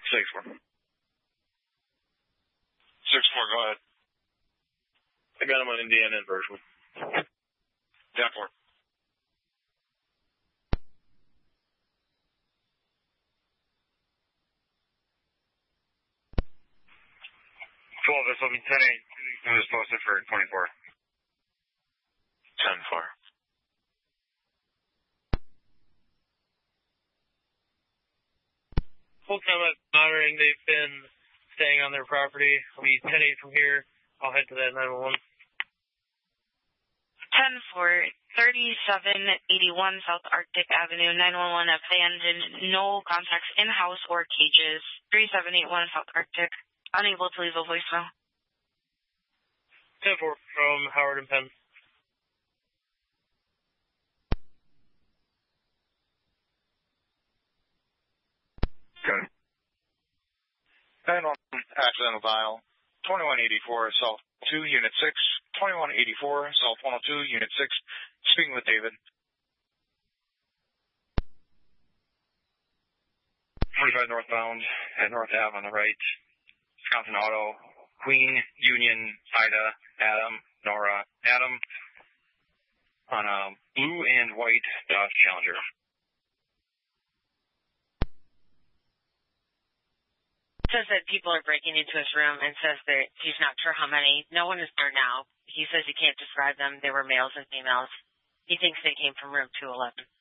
6-4. 6-4, go ahead. I got him on Indiana and Birchwood. 10-4. 12, this will be 10-8. It was posted for 24. 10-4. Full comment monitoring. They've been staying on their property. I'll be 10-8 from here. I'll head to that 911. 10-4, 3781 South Arctic Avenue, 911 abandoned, no contacts in-house or cages, 3781 South Arctic, unable to leave a voicemail. 10-4 from Howard and Penn. Good. 911 accidental dial, 2184 South 2, Unit 6, 2184 South 102, Unit 6, speaking with David. 45 northbound at North Ave on the right, Wisconsin Auto, Queen, Union, Ida, Adam, Nora, Adam, on a blue and white Dodge Challenger. Says that people are breaking into his room and says that he's not sure how many. No one is there now. He says he can't describe them. They were males and females. He thinks they came from room 211.